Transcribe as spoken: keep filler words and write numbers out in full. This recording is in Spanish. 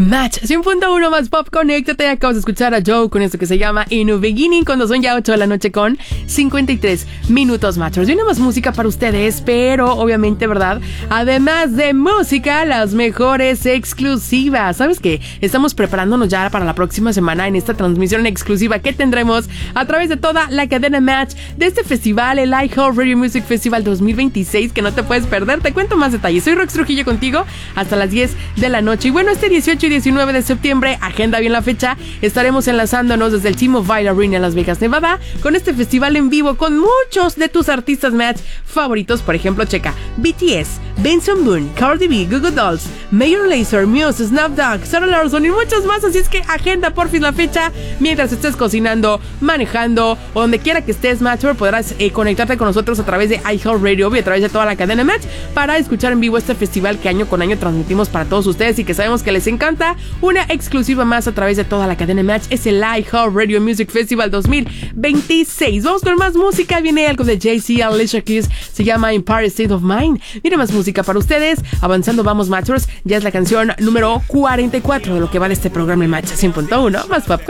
Match cien punto uno más Pop, conéctate. Acabas de escuchar a Joe con esto que se llama In the Beginning, cuando son ya ocho de la noche con cincuenta y tres minutos, Matchers. Viene más música para ustedes, pero obviamente, ¿verdad? Además de música, las mejores exclusivas. ¿Sabes qué? Estamos preparándonos ya para la próxima semana en esta transmisión exclusiva que tendremos a través de toda la cadena Match de este festival, el iHeartRadio Music Festival dos mil veintiséis, que no te puedes perder. Te cuento más detalles. Soy Rox Trujillo contigo hasta las diez de la noche. Y bueno, este dieciocho y diecinueve de septiembre, agenda bien la fecha, estaremos enlazándonos desde el T-Mobile Arena en Las Vegas, Nevada, con este festival en vivo con muchos de tus artistas Match favoritos. Por ejemplo, checa B T S, Benson Boone, Cardi B, Goo Goo Dolls, Major Lazer, Muse, Snoop Dogg, Sarah Larson y muchos más. Así es que agenda porfis la fecha mientras estés cocinando, manejando o donde quiera que estés, Matcher. Podrás eh, conectarte con nosotros a través de iHeartRadio y a través de toda la cadena Match para escuchar en vivo este festival que año con año transmitimos para todos ustedes y que sabemos que les encanta. Una exclusiva más a través de toda la cadena Match es el iHeartRadio Music Festival dos mil veintiséis. Vamos con más música. Viene algo de Jay-Z, Alicia Keys, se llama Empire State of Mind. Viene más música para ustedes. Avanzando vamos, Matchers. Ya es la canción número cuarenta y cuatro de lo que va de este programa en Match cien punto uno más Pop.